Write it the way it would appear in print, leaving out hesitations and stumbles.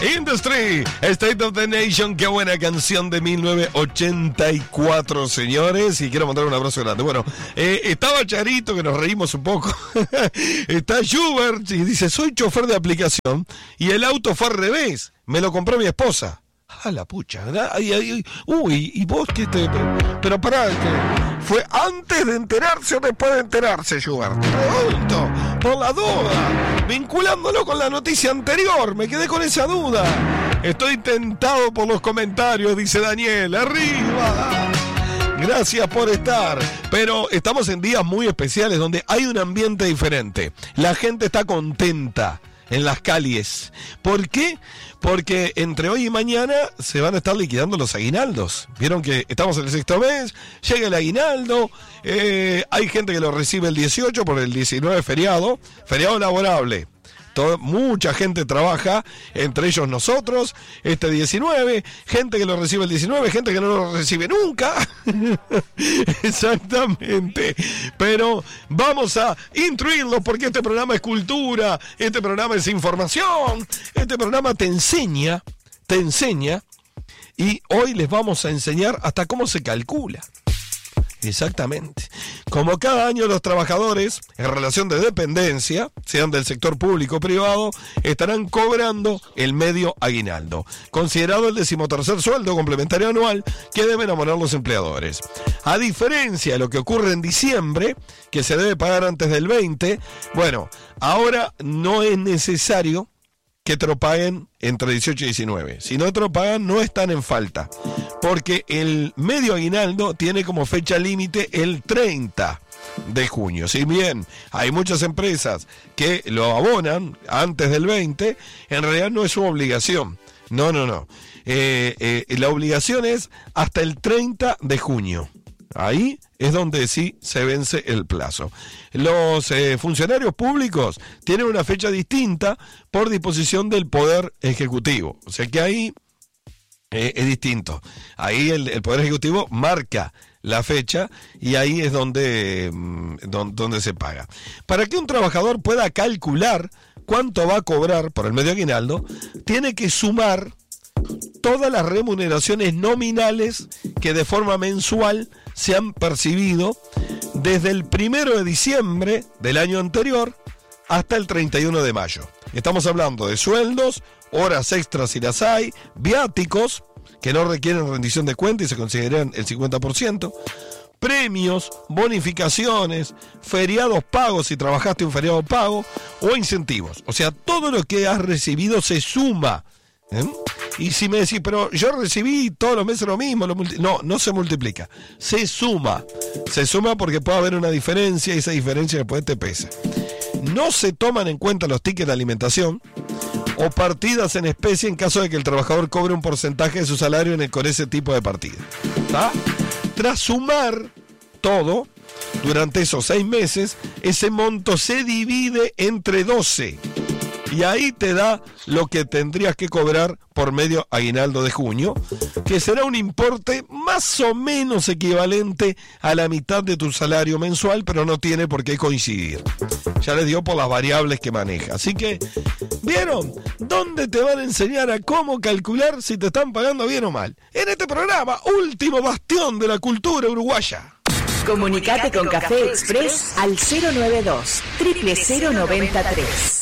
Industry, State of the Nation, qué buena canción de 1984, señores, y quiero mandar un abrazo grande. Bueno, estaba Charito, que nos reímos un poco, está Schubert, y dice, soy chofer de aplicación, y el auto fue al revés, me lo compró mi esposa. Ah, la pucha, uy, y vos que te... Pero pará, ¿fue antes de enterarse o después de enterarse, Schubert? Pregunto, por la duda, vinculándolo con la noticia anterior, me quedé con esa duda. Estoy tentado por los comentarios, dice Daniel, arriba. Gracias por estar, pero estamos en días muy especiales donde hay un ambiente diferente. La gente está contenta en las calles. ¿Por qué? Porque entre hoy y mañana se van a estar liquidando los aguinaldos. Vieron que estamos en el 6º mes, llega el aguinaldo, hay gente que lo recibe el 18 por el 19 feriado laborable. Mucha gente trabaja, entre ellos nosotros, este 19, gente que lo recibe el 19, gente que no lo recibe nunca. Exactamente. Pero vamos a instruirlos porque este programa es cultura, este programa es información, este programa te enseña, y hoy les vamos a enseñar hasta cómo se calcula. Exactamente. Como cada año los trabajadores en relación de dependencia, sean del sector público o privado, estarán cobrando el medio aguinaldo, considerado el 13º sueldo complementario anual que deben abonar los empleadores. A diferencia de lo que ocurre en diciembre, que se debe pagar antes del 20, bueno, ahora no es necesario que te lo paguen entre 18 y 19. Si no te lo pagan, no están en falta. Porque el medio aguinaldo tiene como fecha límite el 30 de junio. Si bien hay muchas empresas que lo abonan antes del 20, en realidad no es su obligación. No. La obligación es hasta el 30 de junio. Ahí es donde sí se vence el plazo. Los funcionarios públicos tienen una fecha distinta por disposición del Poder Ejecutivo. O sea que ahí es distinto. Ahí el Poder Ejecutivo marca la fecha y ahí es donde se paga. Para que un trabajador pueda calcular cuánto va a cobrar por el medio aguinaldo, tiene que sumar todas las remuneraciones nominales que de forma mensual se han percibido desde el 1 de diciembre del año anterior hasta el 31 de mayo. Estamos hablando de sueldos, horas extras si las hay, viáticos, que no requieren rendición de cuenta y se consideran el 50%, premios, bonificaciones, feriados pagos si trabajaste un feriado pago, o incentivos. O sea, todo lo que has recibido se suma. Y si me decís, pero yo recibí todos los meses lo mismo, no se multiplica, se suma porque puede haber una diferencia y esa diferencia después te pesa. No se toman en cuenta los tickets de alimentación o partidas en especie en caso de que el trabajador cobre un porcentaje de su salario con ese tipo de partida. ¿Tá? Tras sumar todo, durante esos 6 meses, ese monto se divide entre 12. Y ahí te da lo que tendrías que cobrar por medio aguinaldo de junio, que será un importe más o menos equivalente a la mitad de tu salario mensual, pero no tiene por qué coincidir. Ya les dio por las variables que maneja. Así que, ¿vieron? ¿Dónde te van a enseñar a cómo calcular si te están pagando bien o mal? En este programa, último bastión de la cultura uruguaya. Comunicate con Café Express al 092 000993.